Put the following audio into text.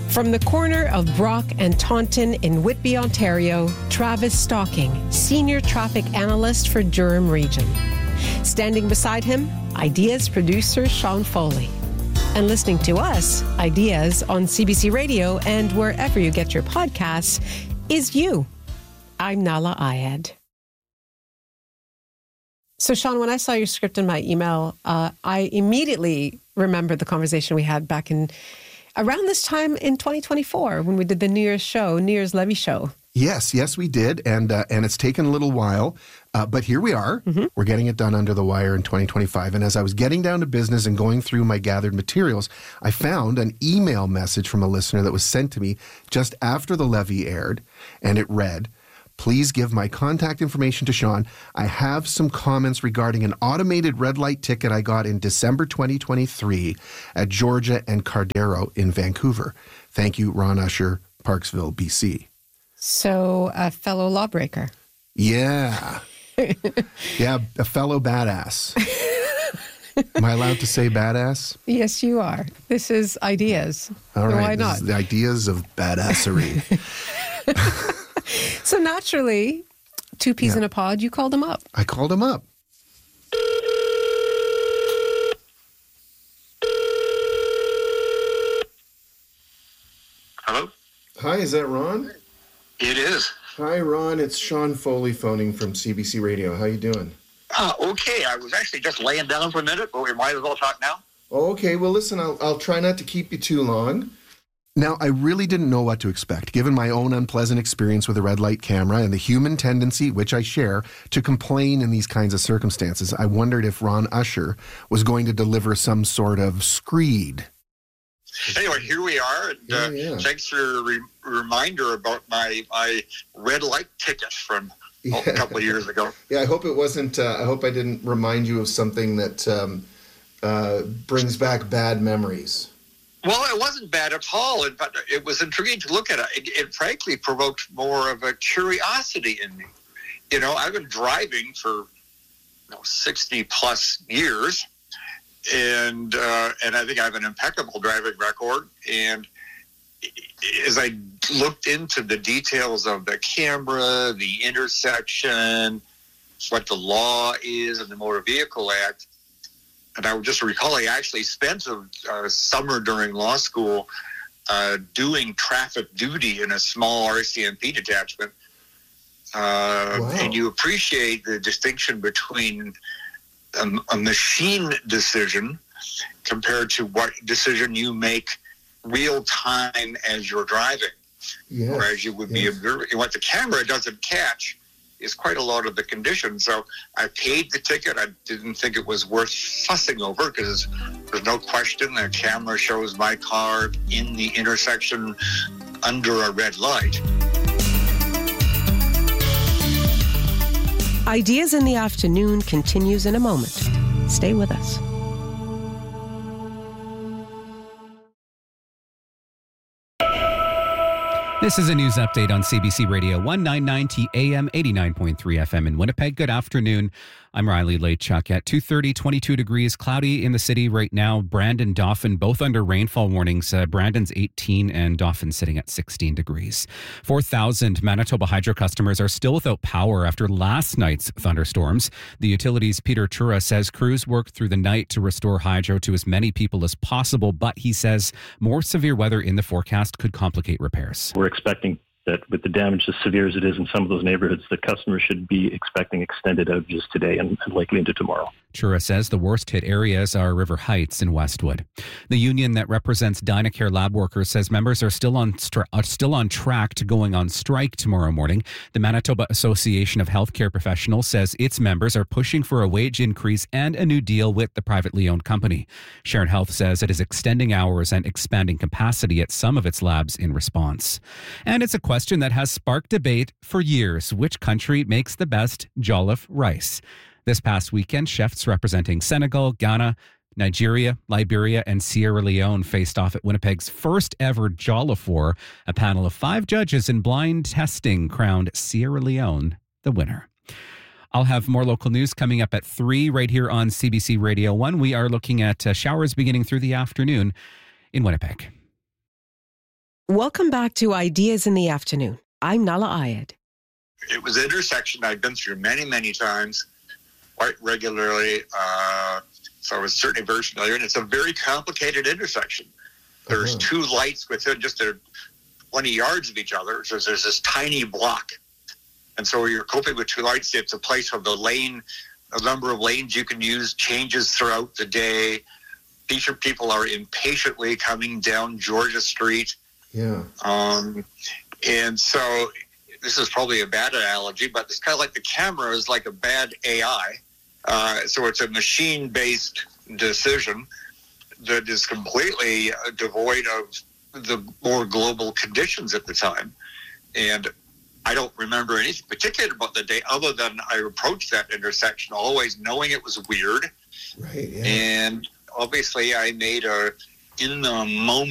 From the corner of Brock and Taunton in Whitby, Ontario, Travis Stocking, Senior Traffic Analyst for Durham Region. Standing beside him, Ideas producer Sean Foley. And listening to us, Ideas, on CBC Radio and wherever you get your podcasts, is you. I'm Nala Ayed. So, Sean, when I saw your script in my email, I immediately remembered the conversation we had back in around this time in 2024 when we did the New Year's Levy show. Yes, we did. And it's taken a little while, but here we are. Mm-hmm. We're getting it done under the wire in 2025. And as I was getting down to business and going through my gathered materials, I found an email message from a listener that was sent to me just after the levy aired. And it read, "Please give my contact information to Sean. I have some comments regarding an automated red light ticket I got in December 2023 at Georgia and Cardero in Vancouver. Thank you, Ron Usher, Parksville, BC." So, a fellow lawbreaker. Yeah. Yeah, a fellow badass. Am I allowed to say badass? Yes, you are. This is Ideas. All right. Why not? This is the Ideas of badassery. So naturally, two peas in a pod, you called him up. I called him up. Hello? Hi, is that Ron? It is. Hi, Ron. It's Sean Foley phoning from CBC Radio. How you doing? Okay. I was actually just laying down for a minute, but we might as well talk now. Okay. Well, listen, I'll try not to keep you too long. Now, I really didn't know what to expect, given my own unpleasant experience with a red light camera and the human tendency, which I share, to complain in these kinds of circumstances. I wondered if Ron Usher was going to deliver some sort of screed. Anyway, here we are. And, thanks for your reminder about my red light ticket from a couple of years ago. Yeah, I hope it wasn't. I hope I didn't remind you of something that brings back bad memories. Well, it wasn't bad at all. In fact, it was intriguing to look at. It frankly provoked more of a curiosity in me. You know, I've been driving for 60 plus years. And I think I have an impeccable driving record. And as I looked into the details of the camera, the intersection, what the law is in the Motor Vehicle Act, and I would just recall I actually spent a summer during law school doing traffic duty in a small RCMP detachment. Wow. And you appreciate the distinction between a machine decision compared to what decision you make real time as you're driving, or as you would be observing. What the camera doesn't catch is quite a lot of the conditions. So I paid the ticket. I didn't think it was worth fussing over because there's no question the camera shows my car in the intersection under a red light. Ideas in the Afternoon continues in a moment. Stay with us. This is a news update on CBC Radio 199 AM 89.3 FM in Winnipeg. Good afternoon. I'm Riley Lachuk at 2:30, 22 degrees, cloudy in the city right now. Brandon, Dauphin, both under rainfall warnings. Brandon's 18 and Dauphin sitting at 16 degrees. 4,000 Manitoba Hydro customers are still without power after last night's thunderstorms. The utility's Peter Chura says crews worked through the night to restore hydro to as many people as possible, but he says more severe weather in the forecast could complicate repairs. We're expecting that with the damage as severe as it is in some of those neighborhoods, the customers should be expecting extended outages today and likely into tomorrow. Chura says the worst hit areas are River Heights and Westwood. The union that represents Dynacare lab workers says members are still on track to going on strike tomorrow morning. The Manitoba Association of Healthcare Professionals says its members are pushing for a wage increase and a new deal with the privately owned company. Sharon Health says it is extending hours and expanding capacity at some of its labs in response. And it's a question that has sparked debate for years. Which country makes the best jollof rice? This past weekend, chefs representing Senegal, Ghana, Nigeria, Liberia, and Sierra Leone faced off at Winnipeg's first ever Jollof War. A panel of 5 judges in blind testing crowned Sierra Leone the winner. I'll have more local news coming up at 3 right here on CBC Radio 1. We are looking at showers beginning through the afternoon in Winnipeg. Welcome back to Ideas in the Afternoon. I'm Nala Ayed. It was an intersection I'd been through many, many times, quite regularly. So I was certainly very familiar. And it's a very complicated intersection. There's two lights within just 20 yards of each other. So there's this tiny block. And so you're coping with two lights. It's a place where the number of lanes you can use changes throughout the day. People are impatiently coming down Georgia Street. Yeah. And so this is probably a bad analogy, but it's kind of like the camera is like a bad AI. So it's a machine-based decision that is completely devoid of the more global conditions at the time. And I don't remember anything particular about the day other than I approached that intersection always knowing it was weird. Right. Yeah. And obviously I made in the moment